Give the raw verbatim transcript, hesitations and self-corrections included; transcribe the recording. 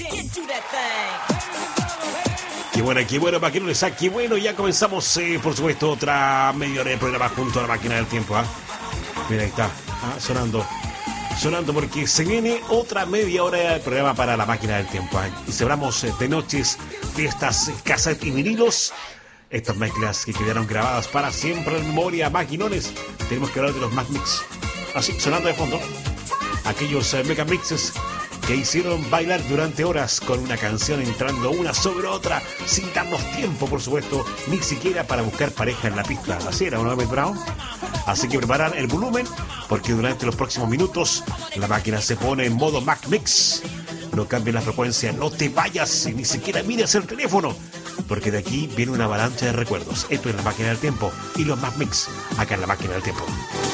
Qué bueno, qué bueno, maquinones, qué bueno. Ya comenzamos, eh, por supuesto, otra media hora de programa junto a la máquina del tiempo. ¿Ah? Mira, ahí está, ¿ah? sonando. Sonando porque se viene otra media hora de programa para la máquina del tiempo. ¿eh? Y celebramos eh, de noches de estas eh, cassettes y vinilos. Estas mezclas que quedaron grabadas para siempre en memoria. Maquinones, tenemos que hablar de los Mac Mix. Así, sonando de fondo. Aquellos eh, mega mixes que hicieron bailar durante horas con una canción entrando una sobre otra, sin darnos tiempo, por supuesto, ni siquiera para buscar pareja en la pista. Así era, ¿no, Brown? Así que preparar el volumen, porque durante los próximos minutos la máquina se pone en modo Mac Mix. No cambies la frecuencia, no te vayas y ni siquiera mires el teléfono, porque de aquí viene una avalancha de recuerdos. Esto es la máquina del tiempo y los Mac Mix, acá en la máquina del tiempo.